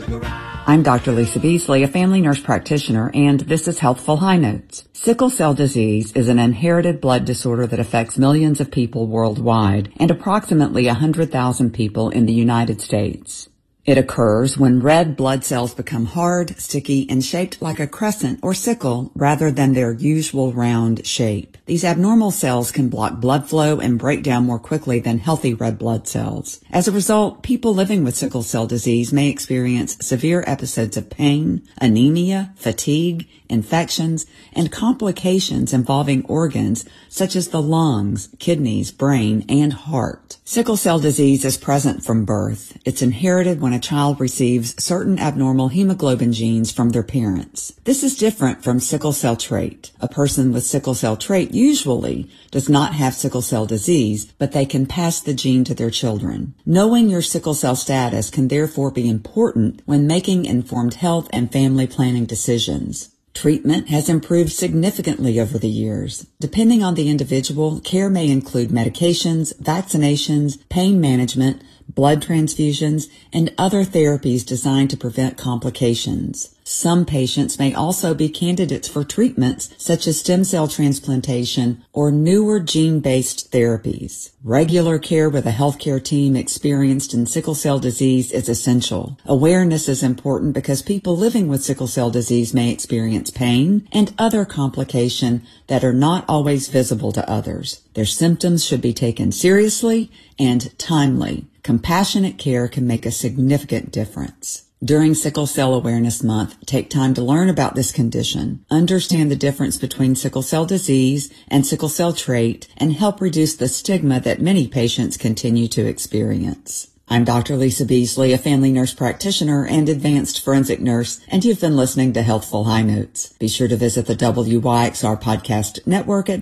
I'm Dr. Lisa Beasley, a family nurse practitioner, and this is Healthful High Notes. Sickle cell disease is an inherited blood disorder that affects millions of people worldwide and approximately 100,000 people in the United States. It occurs when red blood cells become hard, sticky, and shaped like a crescent or sickle rather than their usual round shape. These abnormal cells can block blood flow and break down more quickly than healthy red blood cells. As a result, people living with sickle cell disease may experience severe episodes of pain, anemia, fatigue, infections, and complications involving organs such as the lungs, kidneys, brain, and heart. Sickle cell disease is present from birth. It's inherited when a child receives certain abnormal hemoglobin genes from their parents. This is different from sickle cell trait. A person with sickle cell trait usually does not have sickle cell disease, but they can pass the gene to their children. Knowing your sickle cell status can therefore be important when making informed health and family planning decisions. Treatment has improved significantly over the years. Depending on the individual, care may include medications, vaccinations, pain management, blood transfusions, and other therapies designed to prevent complications. Some patients may also be candidates for treatments such as stem cell transplantation or newer gene-based therapies. Regular care with a healthcare team experienced in sickle cell disease is essential. Awareness is important because people living with sickle cell disease may experience pain and other complications that are not always visible to others. Their symptoms should be taken seriously and timely. Compassionate care can make a significant difference. During Sickle Cell Awareness Month, take time to learn about this condition, understand the difference between sickle cell disease and sickle cell trait, and help reduce the stigma that many patients continue to experience. I'm Dr. Lisa Beasley, a family nurse practitioner and advanced forensic nurse, and you've been listening to Healthful High Notes. Be sure to visit the WYXR podcast network at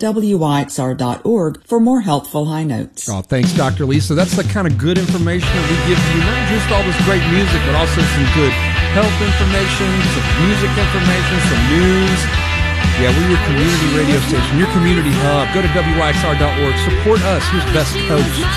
wyxr.org for more Healthful High Notes. Oh, thanks, Dr. Lisa. That's the kind of good information that we give you, not just all this great music, but also some good health information, some music information, some news. Yeah, we're your community radio station, your community hub. Go to wyxr.org. Support us. Here's Best Coast.